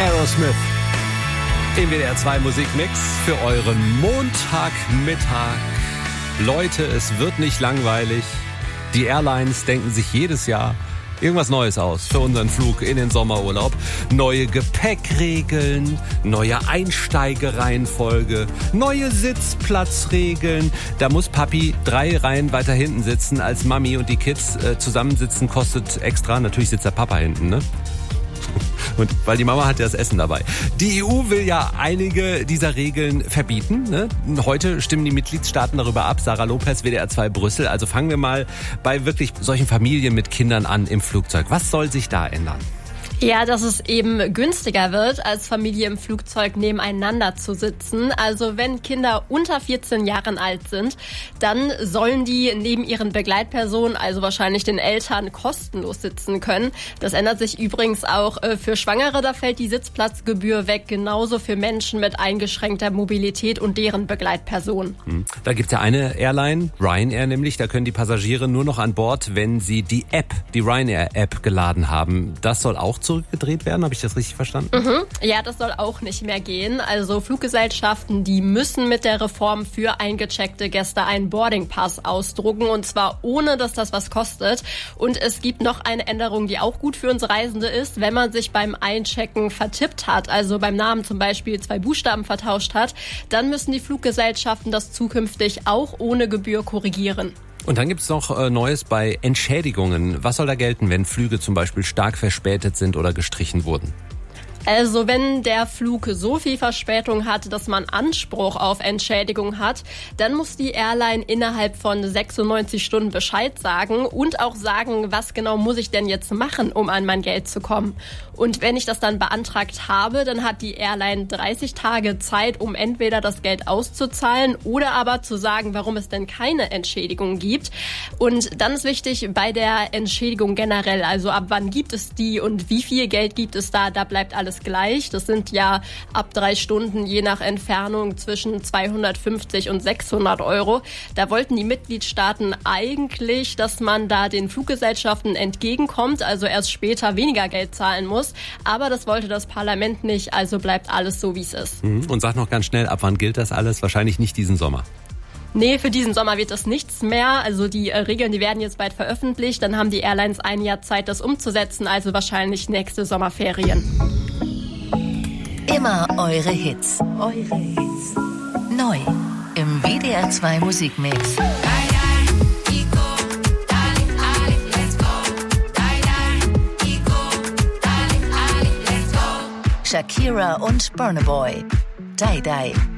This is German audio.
Aerosmith im WDR 2 Musikmix für euren Montagmittag. Leute, es wird nicht langweilig. Die Airlines denken sich jedes Jahr irgendwas Neues aus für unseren Flug in den Sommerurlaub. Neue Gepäckregeln, neue Einsteigereihenfolge, neue Sitzplatzregeln. Da muss Papi 3 Reihen weiter hinten sitzen als Mami und die Kids. Zusammensitzen kostet extra. Natürlich sitzt der Papa hinten, ne? Und weil die Mama hat ja das Essen dabei. Die EU will ja einige dieser Regeln verbieten. Ne? Heute stimmen die Mitgliedstaaten darüber ab. Sarah Lopez, WDR 2 Brüssel. Also fangen wir mal bei wirklich solchen Familien mit Kindern an im Flugzeug. Was soll sich da ändern? Ja, dass es eben günstiger wird, als Familie im Flugzeug nebeneinander zu sitzen. Also wenn Kinder unter 14 Jahren alt sind, dann sollen die neben ihren Begleitpersonen, also wahrscheinlich den Eltern, kostenlos sitzen können. Das ändert sich übrigens auch für Schwangere. Da fällt die Sitzplatzgebühr weg, genauso für Menschen mit eingeschränkter Mobilität und deren Begleitpersonen. Da gibt's ja eine Airline, Ryanair nämlich, da können die Passagiere nur noch an Bord, wenn sie die Ryanair-App geladen haben. Das soll auch zurückgedreht werden, habe ich das richtig verstanden? Ja, das soll auch nicht mehr gehen. Also Fluggesellschaften, die müssen mit der Reform für eingecheckte Gäste einen Boarding-Pass ausdrucken, und zwar ohne, dass das was kostet. Und es gibt noch eine Änderung, die auch gut für uns Reisende ist, wenn man sich beim Einchecken vertippt hat, also beim Namen zum Beispiel 2 Buchstaben vertauscht hat, dann müssen die Fluggesellschaften das zukünftig auch ohne Gebühr korrigieren. Und dann gibt's noch Neues bei Entschädigungen. Was soll da gelten, wenn Flüge zum Beispiel stark verspätet sind oder gestrichen wurden? Also wenn der Flug so viel Verspätung hat, dass man Anspruch auf Entschädigung hat, dann muss die Airline innerhalb von 96 Stunden Bescheid sagen und auch sagen, was genau muss ich denn jetzt machen, um an mein Geld zu kommen. Und wenn ich das dann beantragt habe, dann hat die Airline 30 Tage Zeit, um entweder das Geld auszuzahlen oder aber zu sagen, warum es denn keine Entschädigung gibt. Und dann ist wichtig bei der Entschädigung generell, also ab wann gibt es die und wie viel Geld gibt es da bleibt alles gleich. Das sind ja ab 3 Stunden je nach Entfernung zwischen 250 und 600 Euro. Da wollten die Mitgliedstaaten eigentlich, dass man da den Fluggesellschaften entgegenkommt, also erst später weniger Geld zahlen muss. Aber das wollte das Parlament nicht, also bleibt alles so, wie es ist. Und sag noch ganz schnell, ab wann gilt das alles? Wahrscheinlich nicht diesen Sommer. Nee, für diesen Sommer wird das nichts mehr. Also die Regeln, die werden jetzt bald veröffentlicht. Dann haben die Airlines ein Jahr Zeit, das umzusetzen, also wahrscheinlich nächste Sommerferien. Immer eure Hits. Neu im WDR 2 Musikmix. Shakira und Burna Boy. Die Die.